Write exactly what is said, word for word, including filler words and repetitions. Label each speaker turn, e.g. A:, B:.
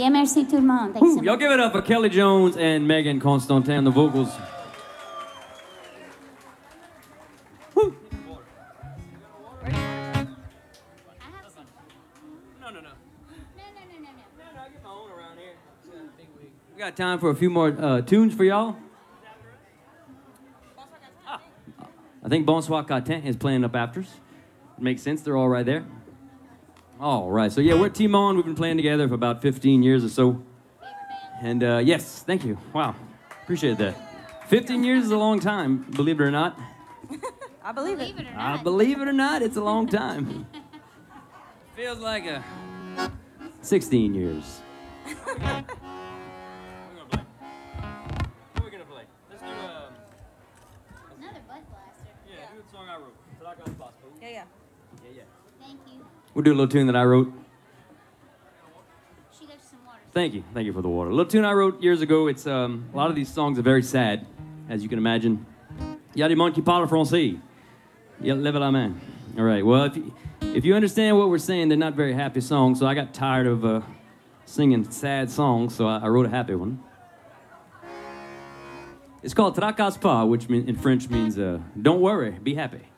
A: Et merci tout le monde. Thanks so
B: Y'all
A: much.
B: give it up for Kelly Jones and Megan Constantin, the vocals. Woo.
A: I have some.
B: No, no, no.
A: No, no, no, no, no.
B: No, no, I get my own around here. We got time for a few more uh, tunes for y'all. Ah, I think Bonsoir Catin is playing up after us. Makes sense, they're all right there. All right, so yeah, we're Team On. We've been playing together for about fifteen years or so. And uh, yes, thank you. Wow, appreciate that. fifteen years is a long time, believe it or not.
C: I believe
A: Believe
C: it.
A: it or
B: I
A: not.
B: believe it or not, it's a long time. Feels like a sixteen years. We're gonna play. What are we gonna play? Let's do um,
A: Another butt blaster.
B: yeah, do the song I wrote. Tragas Paspo.
C: Yeah, yeah.
B: Yeah, yeah.
A: Thank you.
B: We'll do a little tune that I wrote.
A: She got you some water.
B: Thank you, thank you for the water. A little tune I wrote years ago. It's um, a lot of these songs are very sad, as you can imagine. Il y a des gens qui parlent français. Yeah, lève la main. All right. Well, if you, if you understand what we're saying, they're not very happy songs. So I got tired of uh, singing sad songs, so I, I wrote a happy one. It's called Tracas pas, which mean, in French means uh, don't worry, be happy.